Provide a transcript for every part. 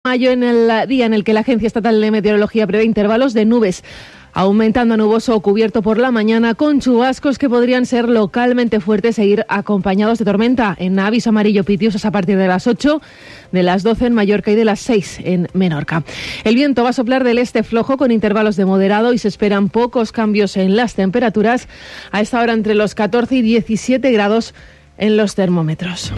Mayo, en el día en el que la Agencia Estatal de Meteorología prevé intervalos de nubes, aumentando a nuboso o cubierto por la mañana, con chubascos que podrían ser localmente fuertes e ir acompañados de tormenta. En aviso amarillo pitiusas a partir de las 8, de las 12 en Mallorca y de las 6 en Menorca. El viento va a soplar del este flojo con intervalos de moderado y se esperan pocos cambios en las temperaturas. A esta hora entre los 14 y 17 grados en los termómetros.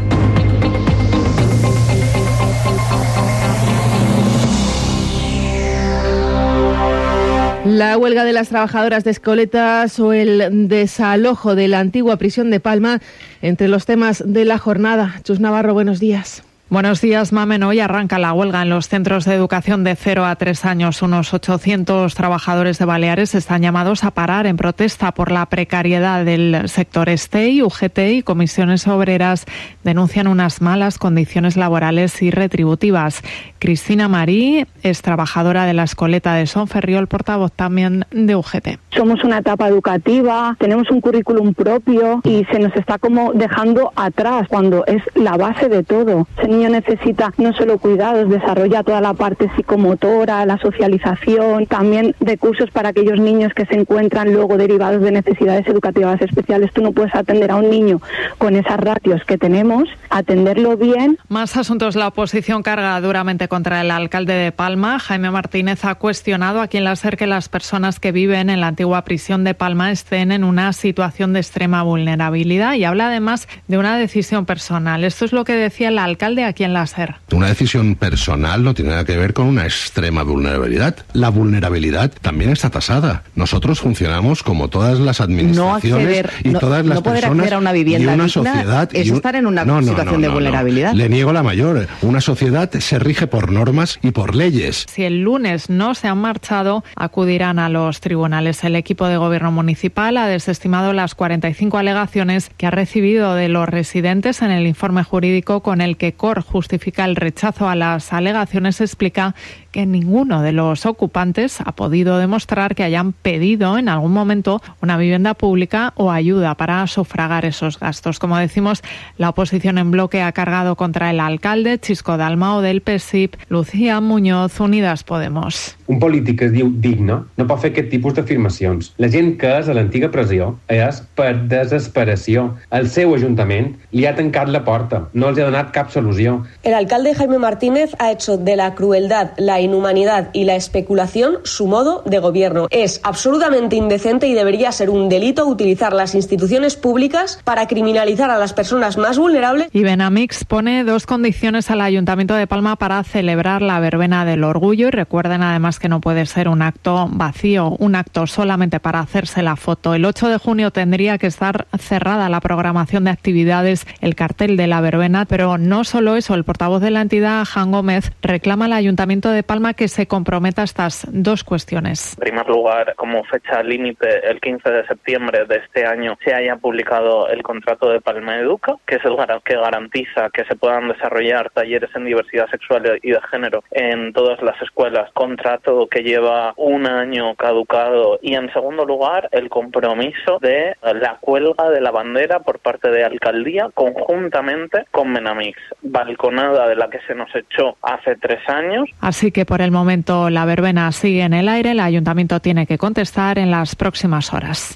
La huelga de las trabajadoras de escoletas o el desalojo de la antigua prisión de Palma entre los temas de la jornada. Chus Navarro, buenos días. Buenos días, Mamen. Hoy arranca la huelga en los centros de educación de 0 a 3 años. Unos 800 trabajadores de Baleares están llamados a parar en protesta por la precariedad del sector. STEI, UGT y comisiones obreras denuncian unas malas condiciones laborales y retributivas. Cristina Marí es trabajadora de la escoleta de Son Ferriol, portavoz también de UGT. Somos una etapa educativa, tenemos un currículum propio y se nos está como dejando atrás cuando es la base de todo. Ese niño necesita no solo cuidados, desarrolla toda la parte psicomotora, la socialización, también recursos para aquellos niños que se encuentran luego derivados de necesidades educativas especiales. Tú no puedes atender a un niño con esas ratios que tenemos, atenderlo bien. Más asuntos. La oposición carga duramente contra el alcalde de Palma. Jaime Martínez ha cuestionado aquí en la SER que las personas que viven en la antigua prisión de Palma estén en una situación de extrema vulnerabilidad y habla además de una decisión personal. Esto es lo que decía el alcalde aquí en la SER. Una decisión personal no tiene nada que ver con una extrema vulnerabilidad. La vulnerabilidad también está tasada. Nosotros funcionamos como todas las administraciones todas las no poder personas acceder a una vivienda y una digna sociedad es estar en una situación de vulnerabilidad. Le niego la mayor. Una sociedad se rige por normas y por leyes. Si el lunes no se han marchado, acudirán a los tribunales. El equipo de gobierno municipal ha desestimado las 45 alegaciones que ha recibido de los residentes en el informe jurídico con el que COR justifica el rechazo a las alegaciones. Explica que ninguno de los ocupantes ha podido demostrar que hayan pedido en algún momento una vivienda pública o ayuda para sufragar esos gastos. Como decimos, la oposición en bloque ha cargado contra el alcalde Xisco Dalmau del PSIP, Lucía Muñoz, Unidas Podemos. Un polític que es diu digne no pot fer aquest tipus d'afirmacions. La gent que és a l'antiga pressió és per desesperació. El seu ajuntament li ha tancat la porta, no els ha donat cap solució. El alcalde Jaime Martínez ha hecho de la crueldad, la inhumanidad y la especulación su modo de gobierno. Es absolutamente indecente y debería ser un delito utilizar las instituciones públicas para criminalizar a las personas más vulnerables. Y Benamix pone 2 condiciones al Ayuntamiento de Palma para celebrar la verbena del orgullo y recuerden además que no puede ser un acto vacío, un acto solamente para hacerse la foto. El 8 de junio tendría que estar cerrada la programación de actividades, el cartel de la verbena, pero no solo eso. El portavoz de la entidad, Jan Gómez, reclama al Ayuntamiento de Palma que se comprometa a estas 2 cuestiones. En primer lugar, como fecha límite, el 15 de septiembre de este año se haya publicado el contrato de Palma Educa, que es el que garantiza que se puedan desarrollar talleres en diversidad sexual y de género en todas las escuelas. Contrato que lleva un año caducado. Y en segundo lugar, el compromiso de la cuelga de la bandera por parte de Alcaldía conjuntamente con Benamix, balconada de la que se nos echó hace 3 años. Así que por el momento la verbena sigue en el aire. El Ayuntamiento tiene que contestar en las próximas horas.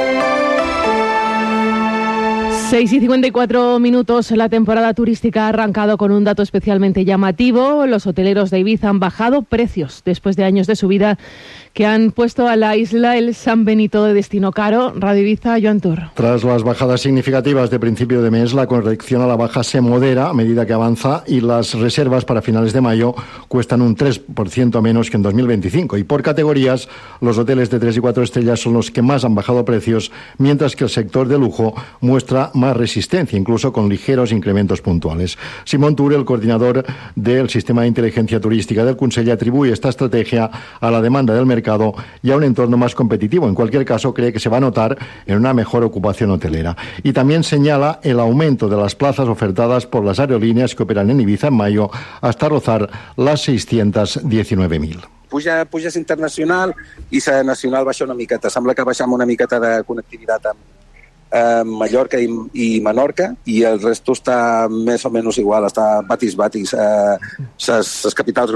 6:54. La temporada turística ha arrancado con un dato especialmente llamativo. Los hoteleros de Ibiza han bajado precios después de años de subida que han puesto a la isla el San Benito de destino caro. Radio Ibiza, Joan Tur. Tras las bajadas significativas de principio de mes, la corrección a la baja se modera a medida que avanza y las reservas para finales de mayo cuestan un 3% menos que en 2025. Y por categorías, los hoteles de 3 y 4 estrellas son los que más han bajado precios, mientras que el sector de lujo muestra más resistencia, incluso con ligeros incrementos puntuales. Simón Ture, el coordinador del Sistema de Inteligencia Turística del Consell, atribuye esta estrategia a la demanda del mercado y a un entorno más competitivo. En cualquier caso, cree que se va a notar en una mejor ocupación hotelera. Y también señala el aumento de las plazas ofertadas por las aerolíneas que operan en Ibiza en mayo hasta rozar las 619.000. Puja internacional i la nacional baixa una miqueta. Sembla que baixem una miqueta de connectivitat amb Mallorca i Menorca i el resto està més o menys igual, està batis. Les capitals